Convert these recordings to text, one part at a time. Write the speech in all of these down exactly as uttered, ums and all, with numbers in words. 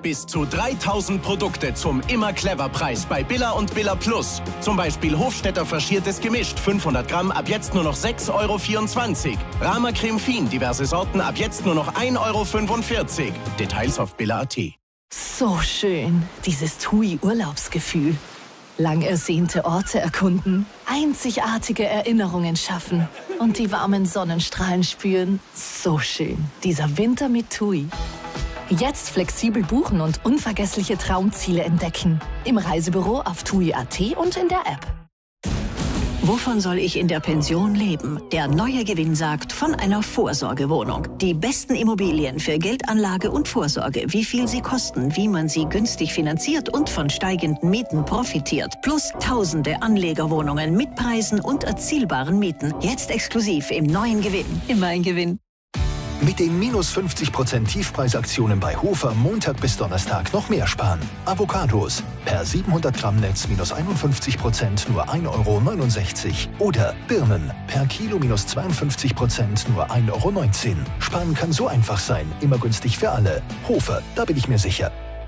Bis zu dreitausend Produkte zum Immer-Clever-Preis bei Billa und Billa Plus. Zum Beispiel Hofstetter faschiertes Gemischt, fünfhundert Gramm, ab jetzt nur noch sechs Euro vierundzwanzig. Rama Creme Fine, diverse Sorten, ab jetzt nur noch ein Euro fünfundvierzig. Details auf billa punkt at. So schön, dieses TUI-Urlaubsgefühl. Lang ersehnte Orte erkunden, einzigartige Erinnerungen schaffen und die warmen Sonnenstrahlen spüren. So schön, dieser Winter mit TUI. Jetzt flexibel buchen und unvergessliche Traumziele entdecken. Im Reisebüro auf tui punkt at und in der App. Wovon soll ich in der Pension leben? Der neue Gewinn sagt von einer Vorsorgewohnung. Die besten Immobilien für Geldanlage und Vorsorge, wie viel sie kosten, wie man sie günstig finanziert und von steigenden Mieten profitiert. Plus tausende Anlegerwohnungen mit Preisen und erzielbaren Mieten. Jetzt exklusiv im neuen Gewinn. Immer ein Gewinn. Mit den minus fünfzig Prozent Tiefpreisaktionen bei Hofer Montag bis Donnerstag noch mehr sparen. Avocados per siebenhundert Gramm Netz minus einundfünfzig Prozent nur ein Euro neunundsechzig. Oder Birnen per Kilo minus zweiundfünfzig Prozent nur ein Euro neunzehn. Sparen kann so einfach sein, immer günstig für alle. Hofer, da bin ich mir sicher.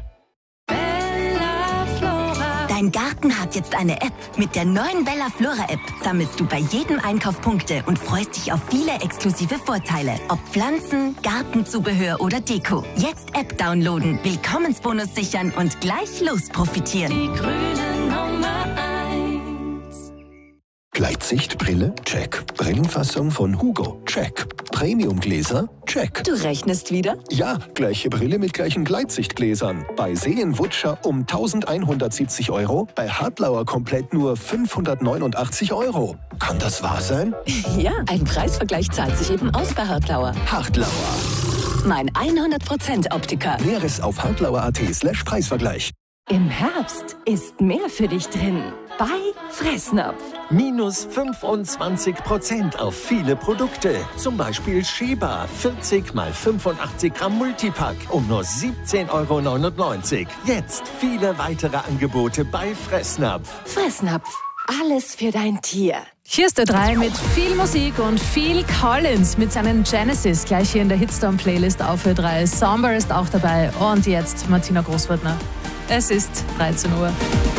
Dein Garten hat jetzt eine App. Mit der neuen Bella Flora App sammelst du bei jedem Einkauf Punkte und freust dich auf viele exklusive Vorteile. Ob Pflanzen, Gartenzubehör oder Deko. Jetzt App downloaden, Willkommensbonus sichern und gleich los profitieren. Die grüne Nummer eins. Gleitsichtbrille? Check. Brillenfassung von Hugo? Check. Premiumgläser? Check. Du rechnest wieder? Ja, gleiche Brille mit gleichen Gleitsichtgläsern. Bei Seenwutscher um eintausendeinhundertsiebzig Euro, bei Hartlauer komplett nur fünfhundertneunundachtzig Euro. Kann das wahr sein? Ja, ein Preisvergleich zahlt sich eben aus bei Hartlauer. Hartlauer. Mein hundert Prozent Optiker. Näheres auf hartlauer punkt at slash Preisvergleich. Im Herbst ist mehr für dich drin. Bei Fressnapf. Minus fünfundzwanzig Prozent auf viele Produkte. Zum Beispiel Sheba vierzig mal fünfundachtzig Gramm Multipack um nur siebzehn Euro neunundneunzig. Jetzt viele weitere Angebote bei Fressnapf. Fressnapf. Alles für dein Tier. Hier ist der drei mit viel Musik und viel Collins mit seinen Genesis. Gleich hier in der Hitstorm-Playlist auf Ö drei. Somber ist auch dabei. Und jetzt Martina Großwörtner. Es ist dreizehn Uhr.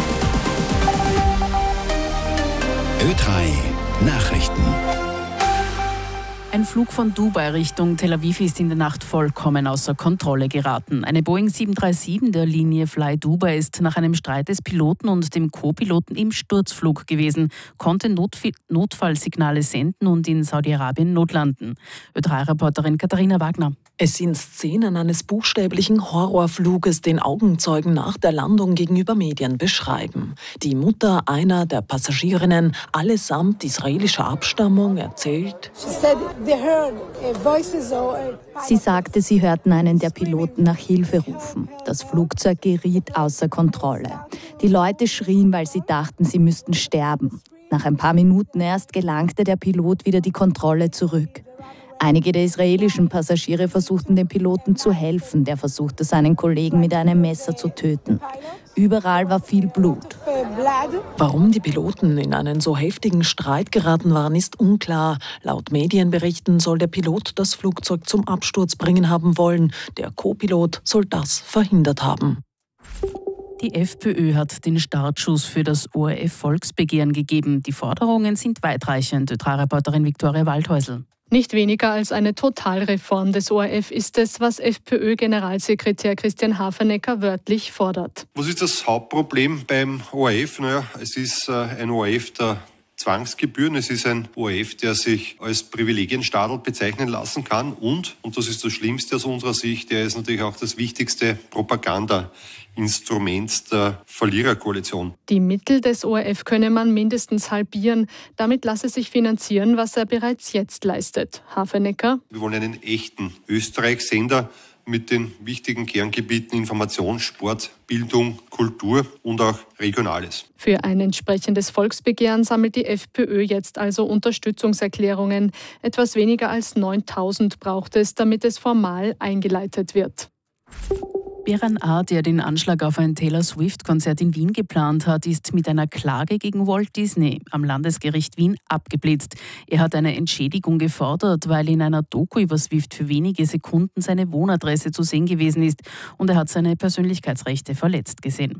Ö drei Nachrichten. Ein Flug von Dubai Richtung Tel Aviv ist in der Nacht vollkommen außer Kontrolle geraten. Eine Boeing sieben drei sieben der Linie Fly Dubai ist nach einem Streit des Piloten und dem Co-Piloten im Sturzflug gewesen, konnte Notf- Notfallsignale senden und in Saudi-Arabien notlanden. Ö drei Reporterin Katharina Wagner. Es sind Szenen eines buchstäblichen Horrorfluges, den Augenzeugen nach der Landung gegenüber Medien beschreiben. Die Mutter einer der Passagierinnen, allesamt israelischer Abstammung, erzählt: Sie sagte, sie hörten einen der Piloten nach Hilfe rufen. Das Flugzeug geriet außer Kontrolle. Die Leute schrien, weil sie dachten, sie müssten sterben. Nach ein paar Minuten erst gelangte der Pilot wieder die Kontrolle zurück. Einige der israelischen Passagiere versuchten dem Piloten zu helfen. Der versuchte, seinen Kollegen mit einem Messer zu töten. Überall war viel Blut. Warum die Piloten in einen so heftigen Streit geraten waren, ist unklar. Laut Medienberichten soll der Pilot das Flugzeug zum Absturz bringen haben wollen. Der Co-Pilot soll das verhindert haben. Die FPÖ hat den Startschuss für das O R F-Volksbegehren gegeben. Die Forderungen sind weitreichend. Ö drei Reporterin Viktoria Waldhäusl. Nicht weniger als eine Totalreform des O R F ist es, was FPÖ-Generalsekretär Christian Hafernecker wörtlich fordert. Was ist das Hauptproblem beim O R F? Naja, es ist ein O R F der Zwangsgebühren. Es ist ein O R F, der sich als Privilegienstaatl bezeichnen lassen kann. Und, und das ist das Schlimmste aus unserer Sicht, der ist natürlich auch das wichtigste Propagandainstrument der Verliererkoalition. Die Mittel des O R F könne man mindestens halbieren. Damit lasse sich finanzieren, was er bereits jetzt leistet. Hafernecker: Wir wollen einen echten Österreich-Sender mit den wichtigen Kerngebieten Information, Sport, Bildung, Kultur und auch Regionales. Für ein entsprechendes Volksbegehren sammelt die FPÖ jetzt also Unterstützungserklärungen. Etwas weniger als neuntausend braucht es, damit es formal eingeleitet wird. Beren A., der den Anschlag auf ein Taylor Swift-Konzert in Wien geplant hat, ist mit einer Klage gegen Walt Disney am Landesgericht Wien abgeblitzt. Er hat eine Entschädigung gefordert, weil in einer Doku über Swift für wenige Sekunden seine Wohnadresse zu sehen gewesen ist und er hat seine Persönlichkeitsrechte verletzt gesehen.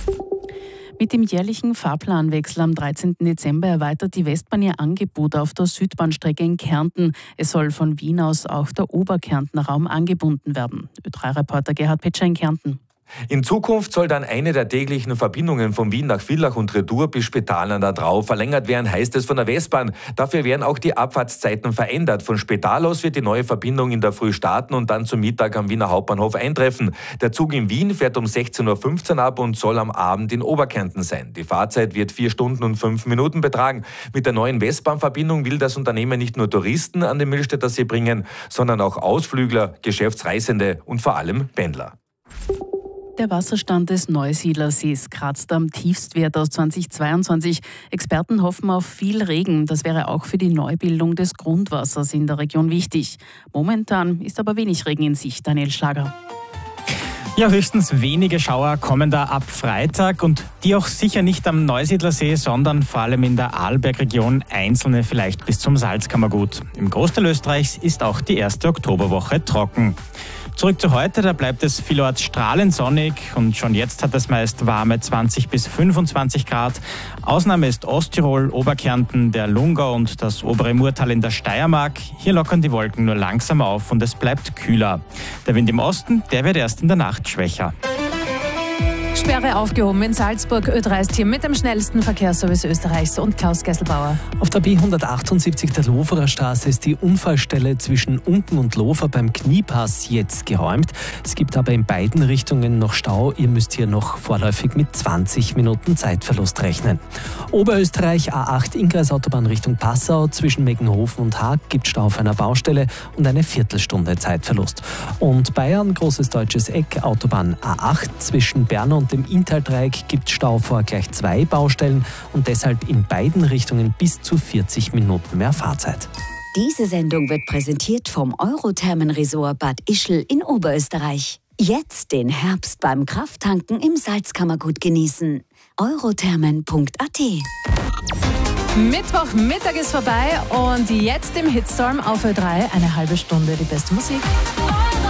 Mit dem jährlichen Fahrplanwechsel am dreizehnten Dezember erweitert die Westbahn ihr Angebot auf der Südbahnstrecke in Kärnten. Es soll von Wien aus auch der Oberkärntner Raum angebunden werden. Ö drei Reporter Gerhard Petscher in Kärnten. In Zukunft soll dann eine der täglichen Verbindungen von Wien nach Villach und Retour bis Spital an der Drau verlängert werden, heißt es von der Westbahn. Dafür werden auch die Abfahrtszeiten verändert. Von Spital aus wird die neue Verbindung in der Früh starten und dann zum Mittag am Wiener Hauptbahnhof eintreffen. Der Zug in Wien fährt um sechzehn Uhr fünfzehn ab und soll am Abend in Oberkärnten sein. Die Fahrzeit wird vier Stunden und fünf Minuten betragen. Mit der neuen Westbahnverbindung will das Unternehmen nicht nur Touristen an den Millstätter See bringen, sondern auch Ausflügler, Geschäftsreisende und vor allem Pendler. Der Wasserstand des Neusiedlersees kratzt am Tiefstwert aus zweitausendzweiundzwanzig. Experten hoffen auf viel Regen. Das wäre auch für die Neubildung des Grundwassers in der Region wichtig. Momentan ist aber wenig Regen in Sicht. Daniel Schlager. Ja, höchstens wenige Schauer kommen da ab Freitag und die auch sicher nicht am Neusiedlersee, sondern vor allem in der Arlbergregion, einzelne vielleicht bis zum Salzkammergut. Im Großteil Österreichs ist auch die erste Oktoberwoche trocken. Zurück zu heute, da bleibt es vielorts strahlend sonnig und schon jetzt hat es meist warme zwanzig bis fünfundzwanzig Grad. Ausnahme ist Osttirol, Oberkärnten, der Lungau und das obere Murtal in der Steiermark. Hier lockern die Wolken nur langsam auf und es bleibt kühler. Der Wind im Osten, der wird erst in der Nacht schwächer. Sperre aufgehoben in Salzburg. Ö drei ist hier mit dem schnellsten Verkehrsservice Österreichs und Klaus Gesselbauer. Auf der B hundertachtundsiebzig der Loferer Straße ist die Unfallstelle zwischen Unten und Lofer beim Kniepass jetzt geräumt. Es gibt aber in beiden Richtungen noch Stau. Ihr müsst hier noch vorläufig mit zwanzig Minuten Zeitverlust rechnen. Oberösterreich A acht Inngreisautobahn Richtung Passau. Zwischen Meggenhofen und Haag gibt Stau auf einer Baustelle und eine Viertelstunde Zeitverlust. Und Bayern, großes deutsches Eck, Autobahn A acht zwischen Bern und dem Inntal-Dreieck gibt Stau vor gleich zwei Baustellen und deshalb in beiden Richtungen bis zu vierzig Minuten mehr Fahrzeit. Diese Sendung wird präsentiert vom Eurothermen-Resort Bad Ischl in Oberösterreich. Jetzt den Herbst beim Krafttanken im Salzkammergut genießen. eurothermen punkt a t. Mittwochmittag ist vorbei und jetzt im Hitstorm auf Ö drei eine halbe Stunde die beste Musik.